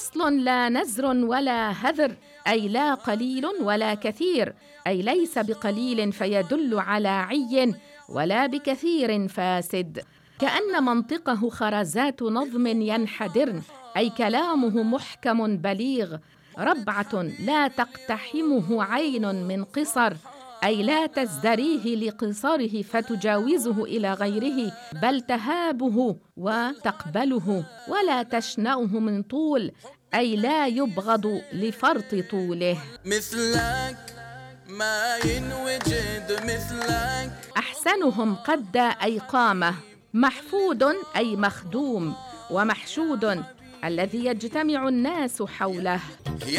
فصل لا نزر ولا هذر، أي لا قليل ولا كثير، أي ليس بقليل فيدل على عي ولا بكثير فاسد. كأن منطقه خرزات نظم ينحدرن، أي كلامه محكم بليغ. ربعة لا تقتحمه عين من قصر، أي لا تزدريه لقصره فتجاوزه إلى غيره، بل تهابه وتقبله. ولا تشنأه من طول، أي لا يبغض لفرط طوله. مثلك ما ينوجد مثلك. أحسنهم قد، أي قامة. محفود أي مخدوم، ومحشود الذي يجتمع الناس حوله.